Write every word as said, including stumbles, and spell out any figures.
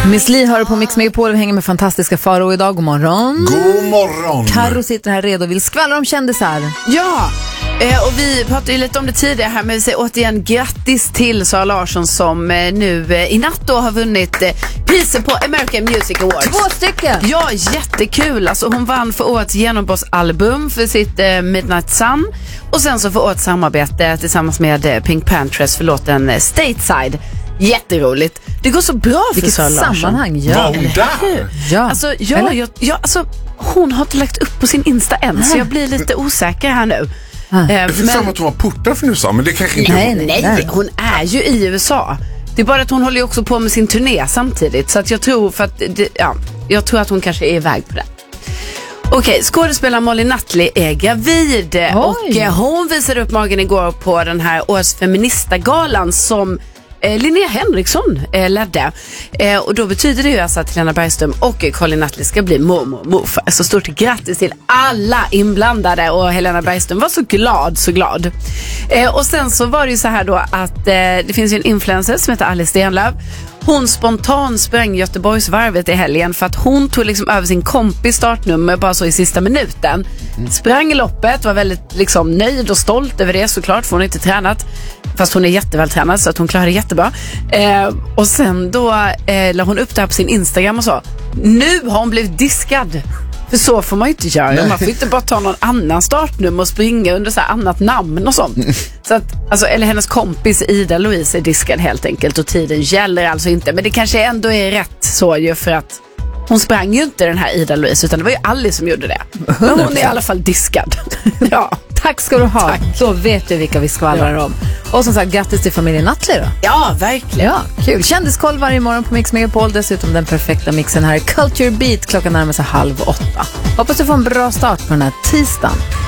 Miss Li hör på Mix Megapol och hänger med fantastiska Faro idag. God morgon. God morgon. Karo sitter här redo och vill skvallra om kändisar. Ja, eh, och vi pratade ju lite om det tidigare här, men vi säger återigen grattis till Sara Larsson som eh, nu eh, i natt då har vunnit eh, priser på American Music Awards. Två stycken! Ja, jättekul. Alltså, hon vann för årets genombrottsalbum för sitt eh, Midnight Sun och sen så för årets samarbete tillsammans med eh, Pink Panthers för låten eh, Stateside. Jätteroligt. Det går så bra för Vilket Sara Larsson. sammanhang, ja. Var hon där? Ja. Alltså, ja, jag, ja, alltså, hon har inte lagt upp på sin Insta än, så jag blir lite osäker här nu. Ah. Jag fick fram att hon var portad från U S A, men det kanske inte Nej, hon. nej. Nej, hon är ju i U S A. Det är bara att hon håller ju också på med sin turné samtidigt. Så att jag tror för att det, ja, jag tror att hon kanske är iväg på det. Okej, skådespelaren Molly Nutley är gravid. Oj. Och eh, hon visade upp magen igår på den här års feministagalan som eh, Linnea Henriksson eh, ledde. Eh, och då betyder det ju alltså att Helena Bergström och Colin Nutley ska bli mormor och morfar. Så stort grattis till alla inblandade, och Helena Bergström var så glad, så glad. Eh, och sen så var det ju så här då att eh, det finns ju en influencer som heter Alice Stenlöf. Hon spontant sprang Göteborgsvarvet i helgen för att hon tog liksom över sin kompis startnummer bara så i sista minuten. Sprang loppet, var väldigt liksom nöjd och stolt över det såklart, för hon har inte tränat. Fast hon är jättevältränad så att hon klarar det jättebra. Eh, och sen då eh, la hon upp det här på sin Instagram och sa: nu har hon blivit diskad. För så får man ju inte göra. Nej. Man får inte bara ta någon annan startnummer och springa under så här annat namn och sånt. Så att, alltså, eller hennes kompis Ida Louise är diskad helt enkelt, och tiden gäller alltså inte. Men det kanske ändå är rätt så ju, för att hon sprang ju inte den här Ida Louise, utan det var ju Alice som gjorde det. Men hon är i alla fall diskad. Ja. Tack ska du ha. Tack. Då vet du vilka vi skvallrar ja. om. Och som sagt, grattis till familjen Nutley då. Ja, verkligen. Ja, kul. Kändiskoll varje morgon på Mix Megapol. Dessutom den perfekta mixen här. Culture Beat klockan närmar sig halv åtta. Hoppas du får en bra start på den här tisdagen.